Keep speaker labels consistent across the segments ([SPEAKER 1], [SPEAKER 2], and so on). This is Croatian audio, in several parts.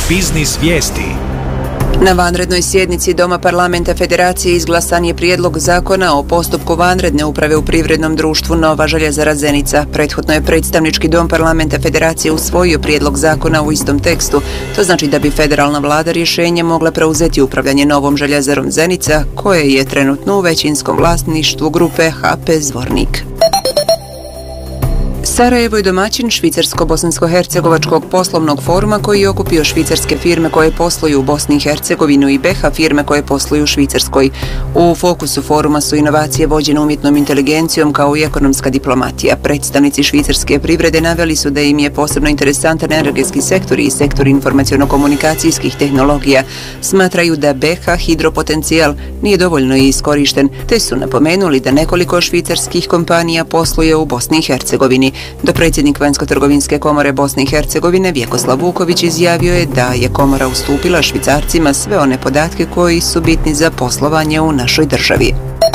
[SPEAKER 1] Biznis vijesti.
[SPEAKER 2] Na vanrednoj sjednici Doma parlamenta Federacije izglasan je prijedlog zakona o postupku vanredne uprave u privrednom društvu Nova željezara Zenica. Prethodno je predstavnički Dom parlamenta Federacije usvojio prijedlog zakona u istom tekstu. To znači da bi federalna vlada rješenjem mogla preuzeti upravljanje novom željezarom Zenica, koje je trenutno u većinskom vlasništvu grupe HP Zvornik. Sarajevo je domaćin Švicarsko-bosansko-hercegovačkog poslovnog foruma koji je okupio švicarske firme koje posluju u Bosni i Hercegovinu i BiH firme koje posluju u Švicarskoj. U fokusu foruma su inovacije vođene umjetnom inteligencijom kao i ekonomska diplomatija. Predstavnici švicarske privrede naveli su da im je posebno interesantan energetski sektor i sektor informaciono-komunikacijskih tehnologija. Smatraju da BiH hidropotencijal nije dovoljno iskorišten, te su napomenuli da nekoliko švicarskih kompanija posluje u Bosni i Hercegovini. Dopredsjednik Vanjsko-trgovinske komore Bosne i Hercegovine Vjekoslav Vuković izjavio je da je komora ustupila Švicarcima sve one podatke koji su bitni za poslovanje u našoj državi.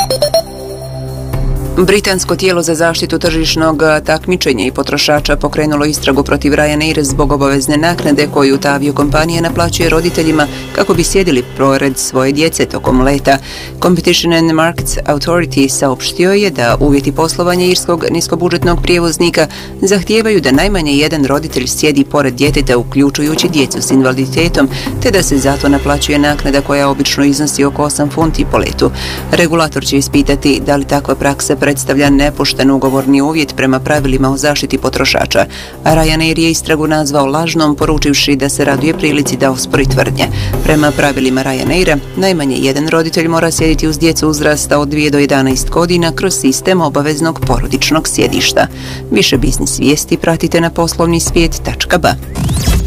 [SPEAKER 2] Britansko tijelo za zaštitu tržišnog takmičenja i potrošača pokrenulo istragu protiv Ryanair zbog obavezne naknade koju ta aviokompanija naplaćuje roditeljima kako bi sjedili pored svoje djece tokom leta. Competition and Markets Authority saopštio je da uvjeti poslovanja irskog niskobudžetnog prijevoznika zahtijevaju da najmanje jedan roditelj sjedi pored djeteta, uključujući djecu s invaliditetom, te da se zato naplaćuje naknada koja obično iznosi oko 8 funti po letu. Regulator će ispitati da li takva praksa predstavlja nepošten ugovorni uvjet prema pravilima o zaštiti potrošača, a Ryanair je istragu nazvao lažnom, poručivši da se raduje prilici da ospori tvrdnje. Prema pravilima Ryanaira, najmanje jedan roditelj mora sjediti uz djecu uzrasta od 2 do 11 godina kroz sistem obaveznog porodičnog sjedišta. Više biznis vijesti pratite na poslovnisvijet.ba.